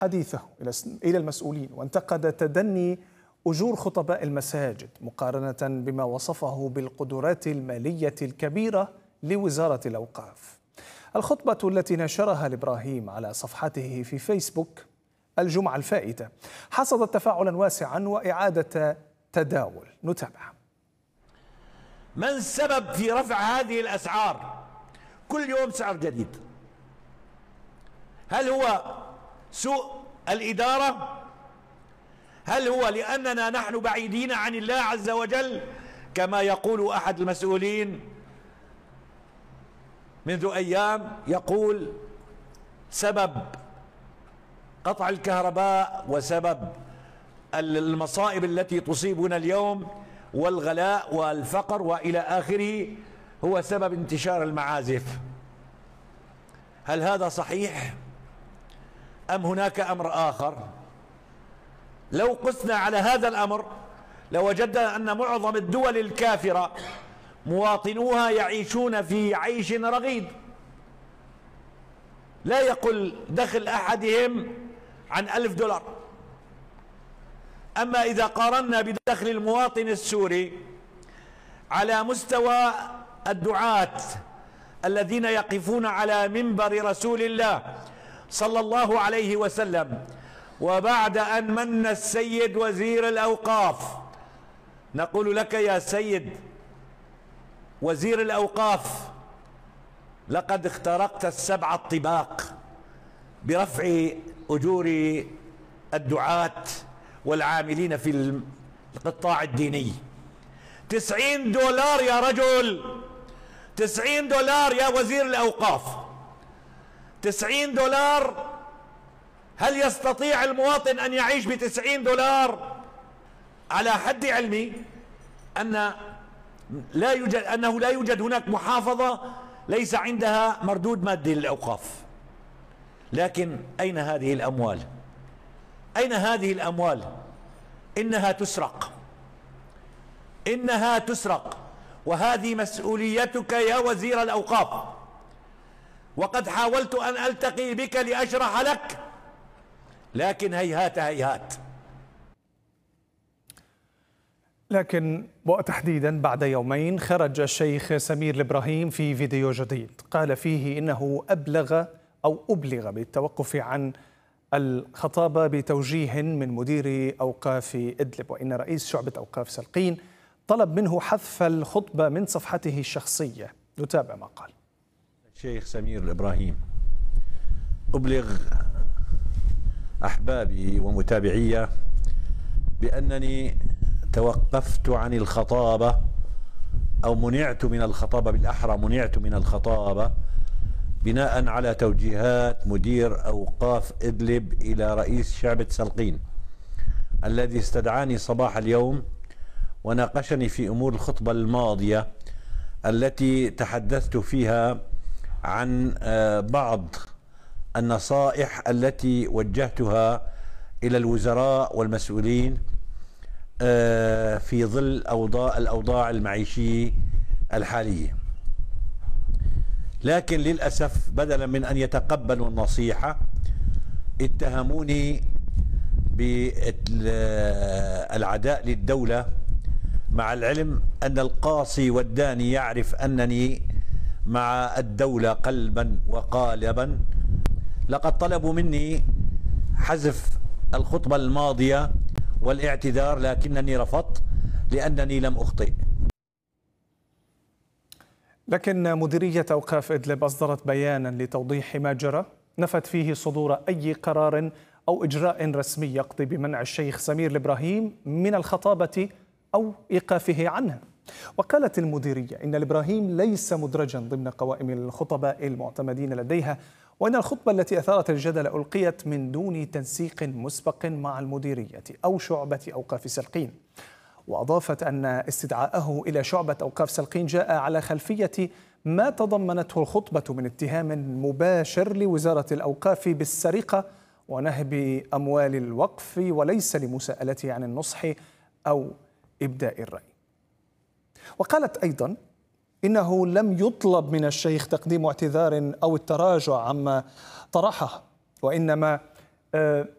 حديثه إلى المسؤولين، وانتقد تدني أجور خطباء المساجد مقارنة بما وصفه بالقدرات المالية الكبيرة لوزارة الأوقاف. الخطبة التي نشرها الإبراهيم على صفحته في فيسبوك الجمعة الفائتة حصدت تفاعلا واسعا وإعادة تداول. نتابع. من السبب في رفع هذه الأسعار؟ كل يوم سعر جديد. هل هو سوء الإدارة؟ هل هو لأننا نحن بعيدين عن الله عز وجل كما يقول أحد المسؤولين منذ أيام؟ يقول سبب قطع الكهرباء وسبب المصائب التي تصيبنا اليوم والغلاء والفقر وإلى آخره هو سبب انتشار المعازف. هل هذا صحيح أم هناك أمر آخر؟ لو قسنا على هذا الأمر لوجدنا أن معظم الدول الكافرة مواطنوها يعيشون في عيش رغيد، لا يقل دخل أحدهم عن $1000. أما إذا قارنا بدخل المواطن السوري على مستوى الدعاة الذين يقفون على منبر رسول الله صلى الله عليه وسلم، وبعد أن من السيد وزير الأوقاف، نقول لك يا سيد وزير الأوقاف لقد اخترقت السبع الطباق برفع أجور الدعاة والعاملين في القطاع الديني. $90 يا رجل، $90 يا وزير الأوقاف، $90. هل يستطيع المواطن أن يعيش ب$90؟ على حد علمي أنه لا يوجد هناك محافظة ليس عندها مردود مادي للأوقاف. لكن أين هذه الأموال؟ أين هذه الأموال؟ إنها تسرق، إنها تسرق، وهذه مسؤوليتك يا وزير الأوقاف. وقد حاولت أن ألتقي بك لأشرح لك، لكن هيهات هيهات. لكن وتحديدا بعد يومين خرج الشيخ سمير الإبراهيم في فيديو جديد قال فيه إنه أبلغ بالتوقف عن الخطابة بتوجيه من مدير أوقاف إدلب، وإن رئيس شعبة أوقاف سلقين طلب منه حذف الخطبة من صفحته الشخصية. نتابع ما قال. الشيخ سمير الإبراهيم: أبلغ أحبابي ومتابعي بأنني توقفت عن الخطابة، أو منعت من الخطابة، بالأحرى منعت من الخطابة بناء على توجيهات مدير أوقاف إدلب إلى رئيس شعبة سلقين، الذي استدعاني صباح اليوم وناقشني في أمور الخطبة الماضية التي تحدثت فيها عن بعض النصائح التي وجهتها إلى الوزراء والمسؤولين في ظل الأوضاع المعيشية الحالية. لكن للأسف بدلا من أن يتقبلوا النصيحة اتهموني بالعداء للدولة، مع العلم أن القاصي والداني يعرف أنني مع الدولة قلبا وقالبا. لقد طلبوا مني حذف الخطبة الماضية والاعتذار، لكنني رفضت لأنني لم أخطئ. لكن مديرية أوقاف إدلب أصدرت بيانا لتوضيح ما جرى، نفت فيه صدور أي قرار أو إجراء رسمي يقضي بمنع الشيخ سمير الإبراهيم من الخطابة أو إيقافه عنها. وقالت المديرية إن الإبراهيم ليس مدرجا ضمن قوائم الخطباء المعتمدين لديها، وإن الخطبة التي أثارت الجدل ألقيت من دون تنسيق مسبق مع المديرية أو شعبة أوقاف سلقين. وأضافت أن استدعاءه إلى شعبة أوقاف سلقين جاء على خلفية ما تضمنته الخطبة من اتهام مباشر لوزارة الأوقاف بالسرقة ونهب أموال الوقف، وليس لمساءلته عن النصح أو إبداء الرأي. وقالت أيضا إنه لم يطلب من الشيخ تقديم اعتذار أو التراجع عما طرحه، وإنما